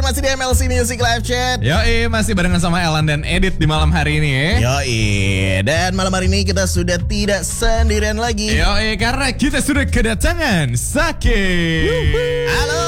masih di MLC Music Live Chat. Yoi, masih barengan sama Elan dan Edit di malam hari ini ya. Yoi, dan malam hari ini kita sudah tidak sendirian lagi. Yoi, karena kita sudah kedatangan Saki. Halo,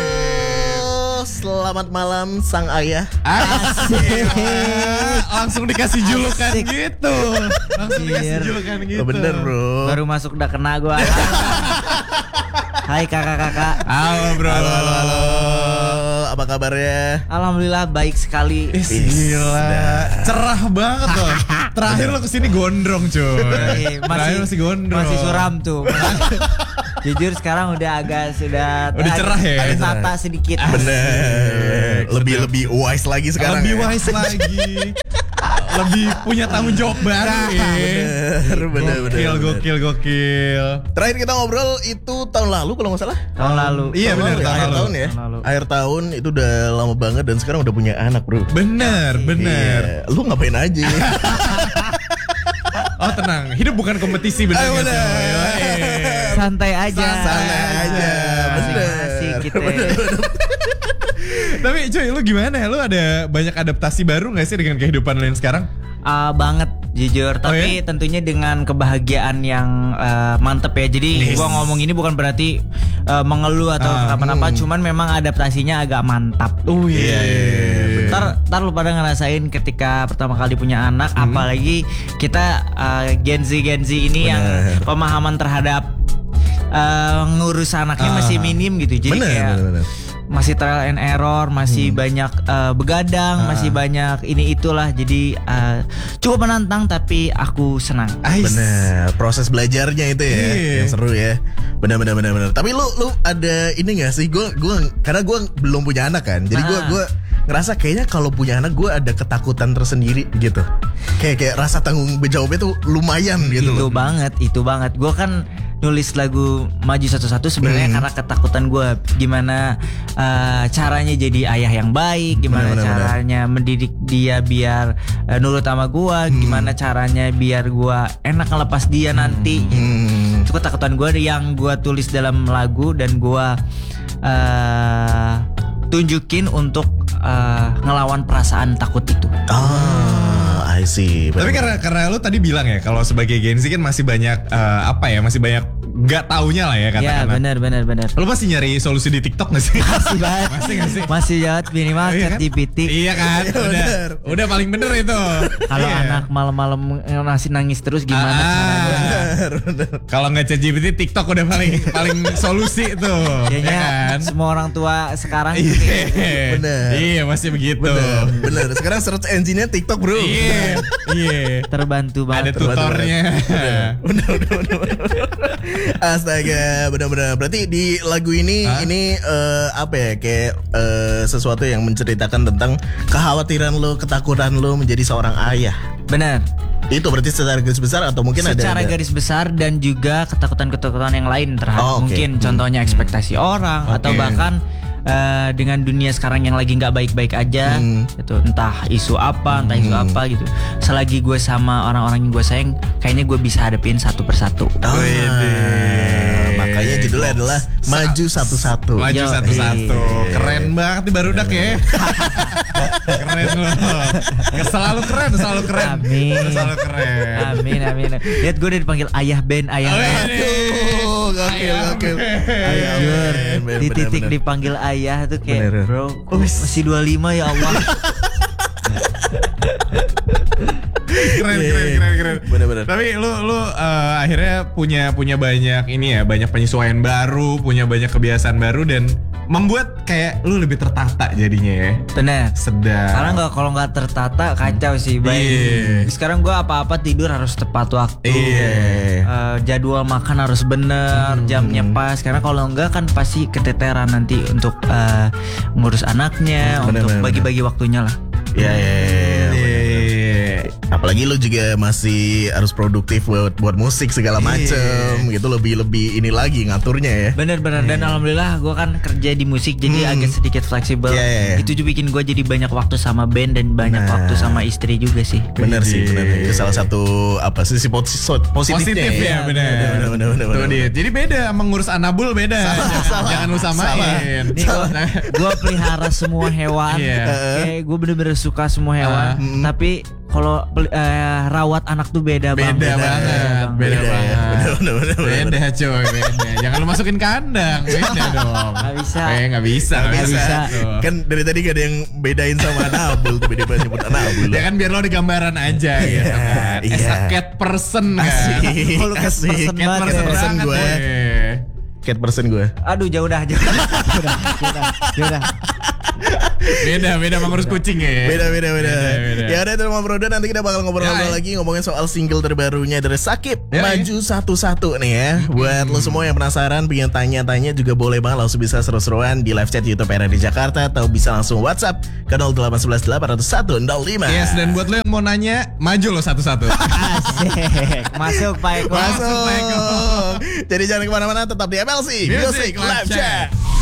selamat malam sang ayah. Asik. Langsung dikasih julukan gitu. Langsung dikasih julukan gitu. Oh, bener bro. Baru masuk udah kena gue. Hai kakak-kakak. Halo bro. Halo. Apa kabarnya? Alhamdulillah baik sekali. Gila, cerah banget loh. Terakhir lo kesini gondrong cuy. Terakhir masih gondrong. Masih suram tuh. Jujur sekarang udah cerah ya. Ada tata sedikit. Bener. Lebih wise lagi sekarang. Lebih wise lagi. Lebih punya tanggung jawab baru ya. Bener. Gokil. Terakhir kita ngobrol itu tahun lalu kalau nggak salah. Tahun lalu. Iya benar, akhir tahun ya. Akhir tahun itu udah lama banget dan sekarang udah punya anak bro. Bener. Iya. Lu ngapain aja? Oh tenang, hidup bukan kompetisi bener gak sih? Santai aja. Masing-masing kita. Tapi cuy, lu gimana? Lu ada banyak adaptasi baru gak sih dengan kehidupan lu yang sekarang? Banget jujur, tapi tentunya dengan kebahagiaan yang mantep ya. Jadi gua ngomong ini bukan berarti mengeluh atau kenapa-napa, cuman memang adaptasinya agak mantap. Oh iya. Ntar lu pada ngerasain ketika pertama kali punya anak, apalagi kita Gen Z ini yang pemahaman terhadap ngurus anaknya masih minim gitu. Jadi bener. Masih trial and error, masih banyak begadang, masih banyak ini itulah. Jadi cukup menantang tapi aku senang. Bener, proses belajarnya itu ya yang seru ya. Bener. Tapi lu ada ini nggak sih? Karena gue belum punya anak kan. Jadi gue ngerasa kayaknya kalau punya anak gue ada ketakutan tersendiri gitu. Kayak rasa tanggung jawabnya tuh lumayan gitu. Itu banget. Gue kan nulis lagu Maju Satu-Satu sebenarnya karena ketakutan gue gimana caranya jadi ayah yang baik, gimana caranya mendidik dia biar nurut sama gue, gimana caranya biar gue enak ngelepas dia nanti. Itu ketakutan gue yang gue tulis dalam lagu dan gue tunjukin untuk ngelawan perasaan takut itu. I see. Tapi karena lu tadi bilang ya kalau sebagai Gen Z kan masih banyak masih banyak nggak taunya lah ya katakanlah. Ya benar. Lu masih nyari solusi di TikTok nggak sih? Masih banget. Masih nggak sih? Masih jawab minimal ChatGPT. Iya kan? Udah paling bener itu. Kalau anak malam-malam nangis terus gimana caranya? Kalau nggak ChatGPT, TikTok udah paling solusi tuh. Kayaknya kan? Semua orang tua sekarang Bener. Iya masih begitu. Bener. Sekarang search engine-nya TikTok bro. Iya. Terbantu banget. Ada tutornya. Bener. Astaga, benar-benar. Berarti di lagu ini kayak sesuatu yang menceritakan tentang kekhawatiran lo, ketakutan lo menjadi seorang ayah. Benar. Itu berarti secara garis besar atau mungkin secara garis besar dan juga ketakutan-ketakutan yang lain terhadap mungkin contohnya ekspektasi orang atau bahkan dengan dunia sekarang yang lagi nggak baik-baik aja gitu, entah isu apa gitu. Selagi gue sama orang-orang yang gue sayang, kayaknya gue bisa hadapin satu persatu. Makanya judulnya adalah Maju Satu-Satu. Maju Satu-Satu. Keren banget nih barudak ya. Keren loh. Selalu keren. Amin. Lihat gue udah dipanggil ayah band, ayah. Gokil. Ayah. Di titik dipanggil ayah tuh kayak bro, masih 25 ya Allah. Keren. Bener. Tapi lu akhirnya punya banyak penyesuaian baru, punya banyak kebiasaan baru dan membuat kayak lu lebih tertata jadinya ya. Bener. Sedap. Karena kalau nggak tertata kacau sih. Baik. Sekarang gue apa-apa tidur harus tepat waktu. Jadwal makan harus bener, jamnya pas. Karena kalau enggak kan pasti keteteran nanti untuk ngurus anaknya, untuk bagi-bagi waktunya lah. Iya. Apalagi lu juga masih harus produktif buat musik segala macem gitu, lebih ini lagi ngaturnya ya. Bener-bener dan alhamdulillah gue kan kerja di musik jadi agak sedikit fleksibel. Itu juga bikin gue jadi banyak waktu sama band dan banyak waktu sama istri juga sih. Bener sih, bener. Itu salah satu apa sih positifnya ya. Bener. Tuh dia. Jadi beda mengurus anabul beda. Jangan lu samain. Gue pelihara semua hewan. Kayak gue bener-bener suka semua hewan. Tapi kalau rawat anak tuh beda banget. Beda coy, beda. Jangan lu masukin kandang, beda dong. Gak bisa. Kan dari tadi gak ada yang bedain sama anabul tuh, beda banget nyebut anabul. Ya kan biar lo di gambaran aja gitu kan. As a cat person kan. Cat person gue. Cat person gue. Aduh jauh dah. Beda mengurus kucing ya. Beda. Ya udah itu sama Bro Dan, nanti kita bakal ngobrol-ngobrol lagi ngomongin soal single terbarunya dari Sakib, Maju Satu-Satu nih ya. Buat lo semua yang penasaran, pengen tanya-tanya juga boleh banget, langsung bisa seru-seruan di live chat YouTube RRI Jakarta atau bisa langsung WhatsApp ke 0811 801 105. Yes, dan buat lo yang mau nanya, maju lo satu-satu. Asik. Masuk Pak Eko. Jadi jangan kemana-mana, tetap di MLC Music Live Chat.